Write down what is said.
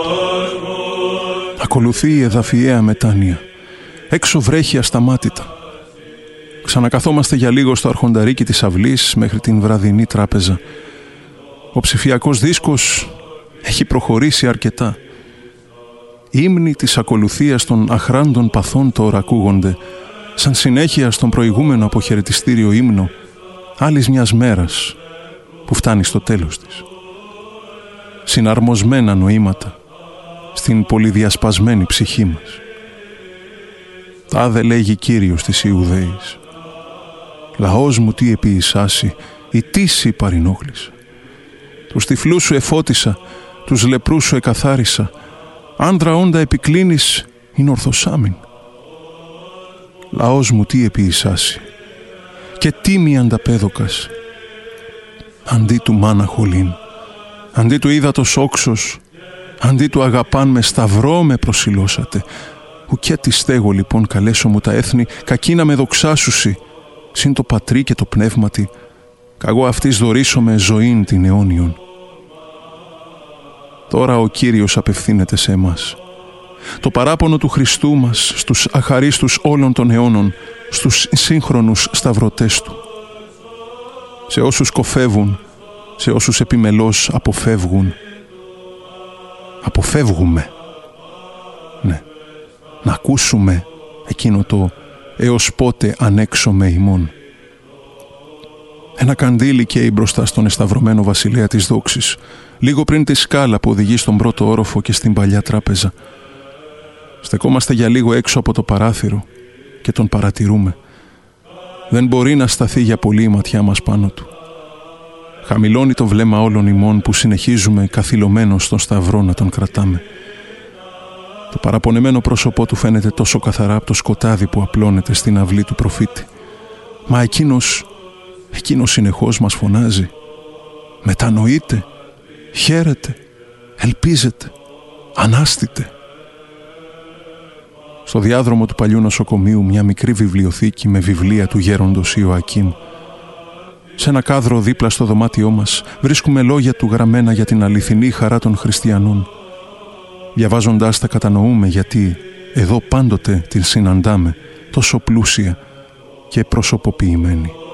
Ακολουθεί η εδαφιαία μετάνοια. Έξω βρέχει ασταμάτητα. Ξανακαθόμαστε για λίγο στο αρχονταρίκι της αυλής μέχρι την βραδινή τράπεζα. Ο ψηφιακός δίσκος έχει προχωρήσει αρκετά. Οι ύμνοι της ακολουθίας των αχράντων παθών τώρα ακούγονται, σαν συνέχεια στον προηγούμενο αποχαιρετιστήριο ύμνο άλλης μιας μέρας που φτάνει στο τέλος της. Συναρμοσμένα νοήματα στην πολυδιασπασμένη ψυχή μας. Τάδε λέγει Κύριος της Ιουδαίας. Λαός μου τι επίησάσι, η τύση παρηνόχλησα. Τους τυφλούς σου εφώτισα, τους λεπρούς σου εκαθάρισα. Άντρα όντα επικλίνεις, είναι ορθοσάμιν. Λαός μου τι επίησάσι, και τίμη ανταπέδοκας. Αντί του μάνα χολήν, αντί του ύδατος όξος, αντί του αγαπάν με σταυρό με προσιλώσατε. Ουκέ τη στέγω λοιπόν καλέσω μου τα έθνη, κακή να με δοξάσουσι, συν το πατρί και το πνεύματι, καγώ αυτής δωρήσω με ζωήν την αιώνιον. Τώρα ο Κύριος απευθύνεται σε εμάς. Το παράπονο του Χριστού μας στους αχαρίστους όλων των αιώνων, στους σύγχρονους σταυρωτές του. Σε όσους κοφεύουν, σε όσους επιμελώς αποφεύγουν. Αποφεύγουμε. Ναι, να ακούσουμε εκείνο το «έως πότε ανέξομαι ημών». Ένα καντήλι καίει μπροστά στον εσταυρωμένο βασιλέα της δόξης, λίγο πριν τη σκάλα που οδηγεί στον πρώτο όροφο και στην παλιά τράπεζα. Στεκόμαστε για λίγο έξω από το παράθυρο και τον παρατηρούμε. Δεν μπορεί να σταθεί για πολύ η ματιά μας πάνω του. Χαμηλώνει το βλέμμα όλων ημών που συνεχίζουμε καθυλωμένος στον σταυρό να τον κρατάμε. Το παραπονεμένο πρόσωπό του φαίνεται τόσο καθαρά από το σκοτάδι που απλώνεται στην αυλή του προφήτη. Μα εκείνος συνεχώς μας φωνάζει. Μετανοείτε, χαίρετε, ελπίζετε, ανάστητε. Στο διάδρομο του παλιού νοσοκομείου μια μικρή βιβλιοθήκη με βιβλία του γέροντος Ιωακήμ. Σε ένα κάδρο δίπλα στο δωμάτιό μας βρίσκουμε λόγια του γραμμένα για την αληθινή χαρά των χριστιανών. Διαβάζοντάς τα κατανοούμε γιατί εδώ πάντοτε την συναντάμε τόσο πλούσια και προσωποποιημένη.